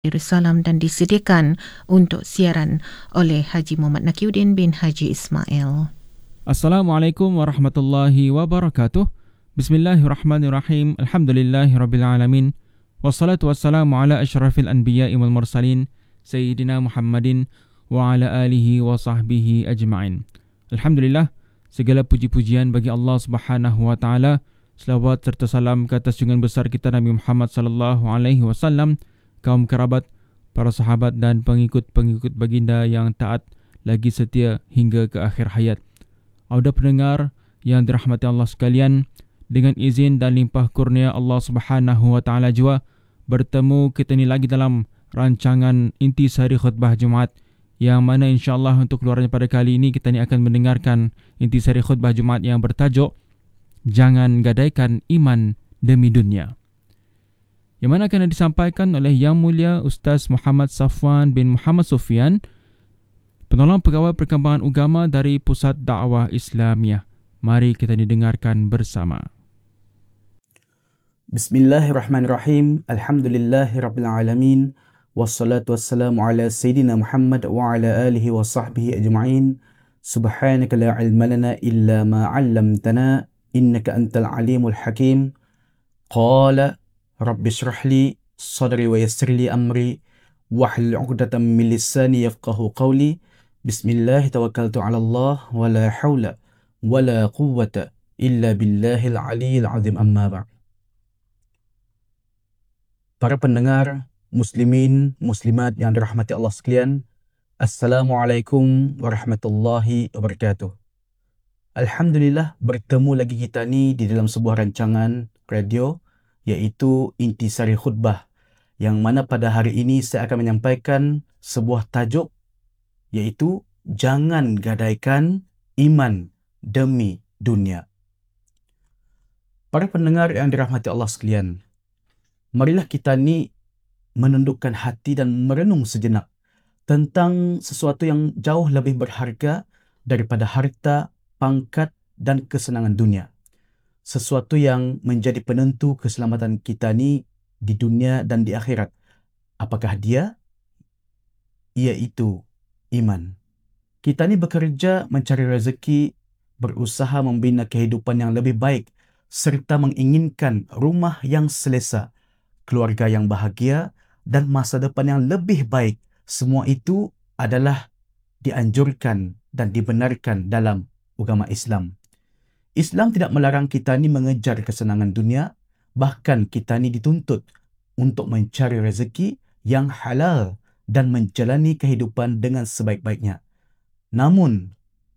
Salam dan disediakan untuk siaran oleh Haji Muhammad Nakiuddin bin Haji Ismail. Assalamualaikum warahmatullahi wabarakatuh. Bismillahirrahmanirrahim. Alhamdulillahirrabbilalamin. Wassalatu wassalamu ala asyrafil anbiya'i wal mursalin Sayyidina Muhammadin wa ala alihi wa sahbihi ajma'in. Alhamdulillah, segala puji-pujian bagi Allah Subhanahu wa taala. Selawat serta salam ke atas junjungan besar kita Nabi Muhammad sallallahu alaihi wasallam, kaum kerabat, para sahabat dan pengikut-pengikut baginda yang taat lagi setia hingga ke akhir hayat. Auda pendengar yang dirahmati Allah sekalian, dengan izin dan limpah kurnia Allah Subhanahu wa taala jua, bertemu kita ni lagi dalam rancangan Intisari Khutbah Jumaat, yang mana insya-Allah untuk keluarnya pada kali ini kita ni akan mendengarkan Intisari Khutbah Jumaat yang bertajuk Jangan Gadaikan Iman Demi Dunia, yang mana akan disampaikan oleh Yang Mulia Ustaz Muhammad Safwan bin Muhammad Sufian, penolong pegawai perkembangan agama dari Pusat Dakwah Islamiyah. Mari kita didengarkan bersama. Bismillahirrahmanirrahim. Alhamdulillahirrabbilalamin. Wassalatu wassalamu ala Sayyidina Muhammad wa ala alihi wa sahbihi ajma'in. Subhanaka la ilma lana illa ma 'allamtana innaka antal alimul hakim. Qala Rabbi shrah li sadri wa yassir li amri wahlul 'uqdatam min lisani yafqahu qawli. Bismillah tawakkaltu 'ala Allah wa la haula wa la quwwata illa billahil aliyyil 'azim, amma ba'd. Para pendengar, muslimin, muslimat yang dirahmati Allah sekalian, Assalamualaikum warahmatullahi wabarakatuh. Alhamdulillah, bertemu lagi kita ni di dalam sebuah rancangan radio, iaitu Intisari Khutbah, yang mana pada hari ini saya akan menyampaikan sebuah tajuk, iaitu Jangan Gadaikan Iman Demi Dunia. Para pendengar yang dirahmati Allah sekalian, marilah kita ni menundukkan hati dan merenung sejenak tentang sesuatu yang jauh lebih berharga daripada harta, pangkat dan kesenangan dunia. Sesuatu yang menjadi penentu keselamatan kita ni di dunia dan di akhirat. Apakah dia? Iaitu iman. Kita ni bekerja mencari rezeki, berusaha membina kehidupan yang lebih baik serta menginginkan rumah yang selesa, keluarga yang bahagia dan masa depan yang lebih baik. Semua itu adalah dianjurkan dan dibenarkan dalam agama Islam. Islam tidak melarang kita ni mengejar kesenangan dunia, bahkan kita ni dituntut untuk mencari rezeki yang halal dan menjalani kehidupan dengan sebaik-baiknya. Namun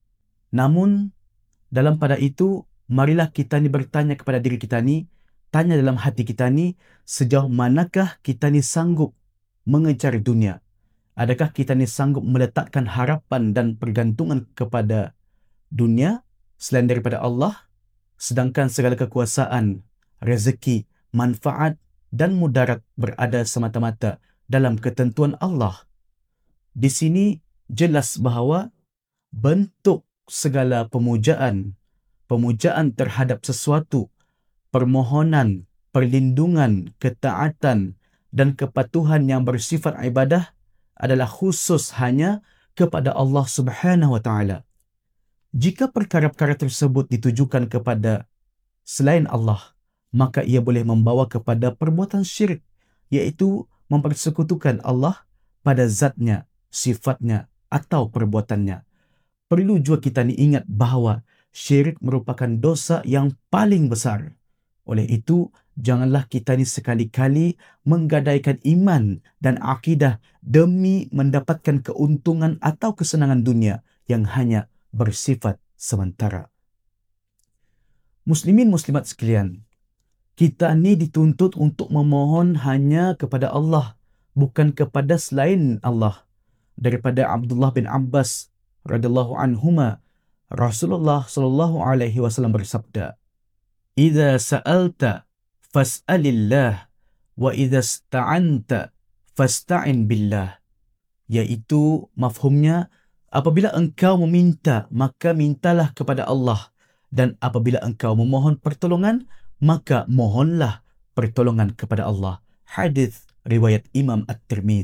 dalam pada itu, marilah kita ni bertanya kepada diri kita ni, tanya dalam hati kita ni, sejauh manakah kita ni sanggup mengejar dunia? Adakah kita ni sanggup meletakkan harapan dan pergantungan kepada dunia selain daripada Allah, sedangkan segala kekuasaan, rezeki, manfaat dan mudarat berada semata-mata dalam ketentuan Allah? Di sini jelas bahawa bentuk segala pemujaan terhadap sesuatu, permohonan, perlindungan, ketaatan dan kepatuhan yang bersifat ibadah adalah khusus hanya kepada Allah Subhanahu wa taala. Jika perkara-perkara tersebut ditujukan kepada selain Allah, maka ia boleh membawa kepada perbuatan syirik, iaitu mempersekutukan Allah pada zatnya, sifatnya atau perbuatannya. Perlu juga kita ni ingat bahawa syirik merupakan dosa yang paling besar. Oleh itu, janganlah kita ni sekali-kali menggadaikan iman dan akidah demi mendapatkan keuntungan atau kesenangan dunia yang hanya bersifat sementara. Muslimin muslimat sekalian, kita ni dituntut untuk memohon hanya kepada Allah, bukan kepada selain Allah. Daripada Abdullah bin Abbas radhiyallahu anhuma, Rasulullah sallallahu alaihi wasallam bersabda, "Idza sa'alta fas'alillah wa idza ista'anta fasta'in billah." Iaitu mafhumnya, apabila engkau meminta, maka mintalah kepada Allah, dan apabila engkau memohon pertolongan, maka mohonlah pertolongan kepada Allah. Hadis riwayat Imam At-Tirmidzi.